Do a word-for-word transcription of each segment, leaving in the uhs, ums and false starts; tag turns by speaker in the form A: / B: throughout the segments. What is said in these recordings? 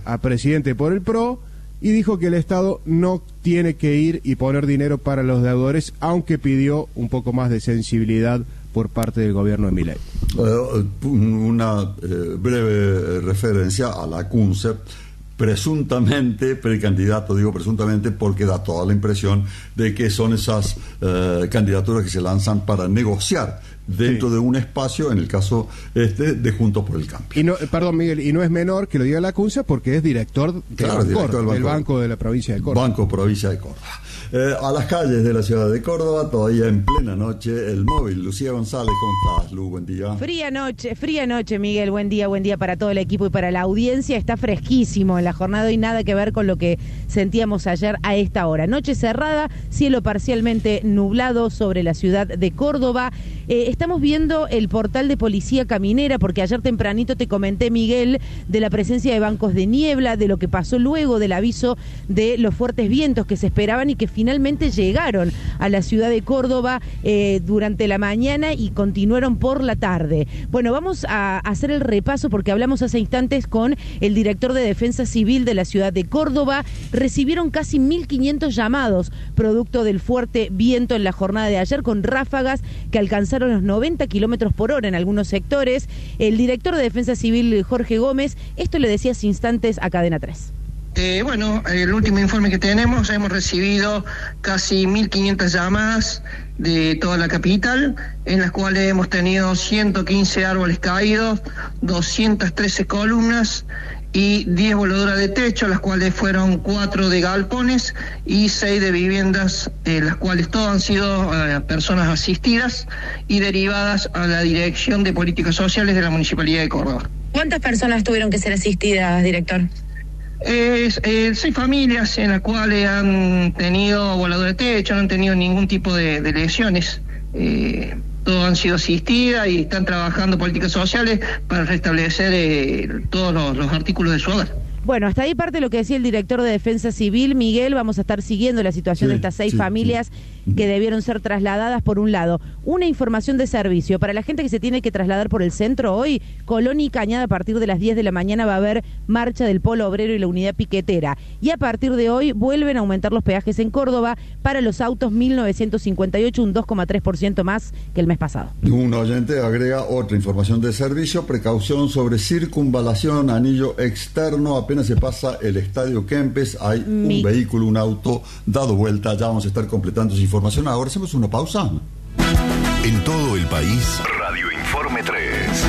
A: a presidente por el P R O y dijo que el Estado no tiene que ir y poner dinero para los deudores, aunque pidió un poco más de sensibilidad por parte del gobierno de Milei.
B: Uh, una uh, breve referencia a la CUNCEP, presuntamente precandidato, digo presuntamente porque da toda la impresión de que son esas uh, candidaturas que se lanzan para negociar dentro sí. de un espacio, en el caso este de Juntos por el Cambio.
A: Y no, perdón, Miguel, y no es menor que lo diga la CUNCEP porque es director, de
B: claro, director del, banco,
A: del Banco de la Provincia de Córdoba.
B: Banco Provincia de Córdoba. Eh, a las calles de la ciudad de Córdoba, todavía en plena noche, el móvil. Lucía González, ¿cómo estás, Lu? Buen día.
C: Fría noche, fría noche, Miguel. Buen día, buen día para todo el equipo y para la audiencia. Está fresquísimo en la jornada y nada que ver con lo que sentíamos ayer a esta hora. Noche cerrada, cielo parcialmente nublado sobre la ciudad de Córdoba. Eh, estamos viendo el portal de Policía Caminera, porque ayer tempranito te comenté, Miguel, de la presencia de bancos de niebla, de lo que pasó luego del aviso de los fuertes vientos que se esperaban y que finalmente llegaron a la ciudad de Córdoba eh, durante la mañana y continuaron por la tarde. Bueno, vamos a hacer el repaso porque hablamos hace instantes con el director de Defensa Civil de la ciudad de Córdoba. Recibieron casi mil quinientos llamados producto del fuerte viento en la jornada de ayer, con ráfagas que alcanzaron los noventa kilómetros por hora en algunos sectores. El director de Defensa Civil, Jorge Gómez, esto le decía hace instantes a Cadena tres.
D: Eh, bueno, el último informe que tenemos, hemos recibido casi mil quinientas llamadas de toda la capital, en las cuales hemos tenido ciento quince árboles caídos, doscientas trece columnas y diez voladuras de techo, las cuales fueron cuatro de galpones y seis de viviendas, eh, las cuales todas han sido eh, personas asistidas y derivadas a la Dirección de Políticas Sociales de la Municipalidad de Córdoba.
E: ¿Cuántas personas tuvieron que ser asistidas, director?
D: Eh, eh, seis familias en las cuales han tenido voladura de techo, no han tenido ningún tipo de, de lesiones. Eh, todos han sido asistidas y están trabajando políticas sociales para restablecer eh, todos los, los artículos de su hogar.
C: Bueno, hasta ahí parte lo que decía el director de Defensa Civil, Miguel. Vamos a estar siguiendo la situación sí, de estas seis sí, familias sí. que debieron ser trasladadas. Por un lado, una información de servicio. Para la gente que se tiene que trasladar por el centro hoy, Colón y Cañada, a partir de las diez de la mañana va a haber marcha del Polo Obrero y la Unidad Piquetera. Y a partir de hoy vuelven a aumentar los peajes en Córdoba para los autos mil novecientos cincuenta y ocho, un dos coma tres por ciento más que el mes pasado.
B: Un oyente agrega otra información de servicio: precaución sobre circunvalación, anillo externo, apenas se pasa el Estadio Kempes, hay Mi... un vehículo, un auto dado vuelta. Ya vamos a estar completando esa información. Ahora hacemos una pausa.
F: En todo el país, Radio Informe tres.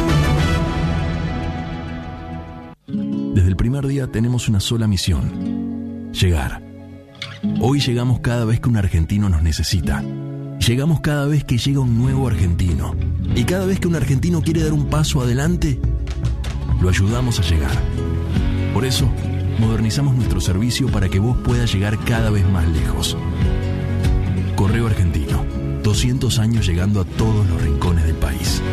F: Desde el primer día tenemos una sola misión: llegar. Hoy llegamos cada vez que un argentino nos necesita. Llegamos cada vez que llega un nuevo argentino. Y cada vez que un argentino quiere dar un paso adelante, lo ayudamos a llegar. Por eso, modernizamos nuestro servicio para que vos puedas llegar cada vez más lejos. Correo Argentino, doscientos años llegando a todos los rincones del país.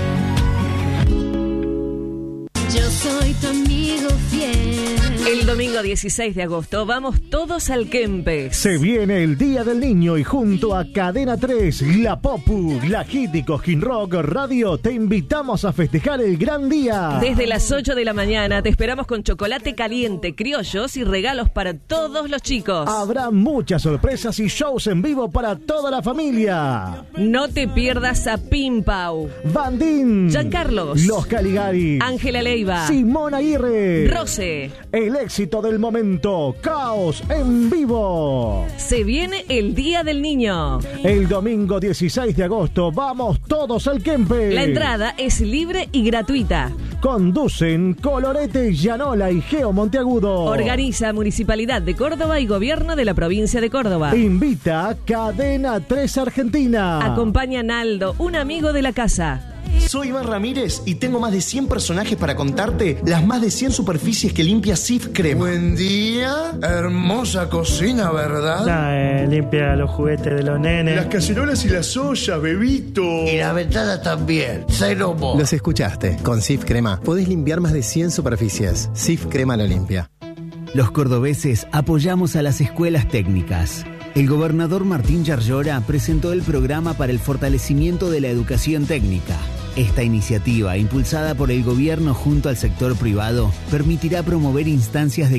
G: Yo soy tu amigo fiel.
H: El domingo dieciséis de agosto vamos todos al Kempes.
I: Se viene el Día del Niño y junto a Cadena tres, La Popu, La Hit y Cosquín Rock Radio te invitamos a festejar el gran día.
H: Desde las ocho de la mañana te esperamos con chocolate caliente, criollos y regalos para todos los chicos.
I: Habrá muchas sorpresas y shows en vivo para toda la familia.
H: No te pierdas a Pim Pau,
I: Bandín,
H: Giancarlos,
I: Los Caligaris,
H: Ángela Leiva,
I: Simón Aguirre,
H: Rose.
I: El éxito del momento, Caos en vivo.
H: Se viene el Día del Niño.
I: El domingo dieciséis de agosto vamos todos al Kempes.
H: La entrada es libre y gratuita.
I: Conducen Colorete, Llanola y Geo Monteagudo.
H: Organiza Municipalidad de Córdoba y Gobierno de la Provincia de Córdoba.
I: Invita Cadena tres Argentina.
H: Acompaña Naldo, un amigo de la casa.
J: Soy Iván Ramírez y tengo más de cien personajes para contarte las más de cien superficies que limpia Cif Crema.
K: Buen día, hermosa cocina, ¿verdad?
L: Nah, eh, limpia los juguetes de los nenes.
K: Las cacerolas y las ollas, bebito.
M: Y la ventana también, cero mo.
N: Los escuchaste, con Cif Crema podés limpiar más de cien superficies. Cif Crema lo limpia.
O: Los cordobeses apoyamos a las escuelas técnicas. El gobernador Martín Yarlora presentó el programa para el fortalecimiento de la educación técnica. Esta iniciativa, impulsada por el gobierno junto al sector privado, permitirá promover instancias de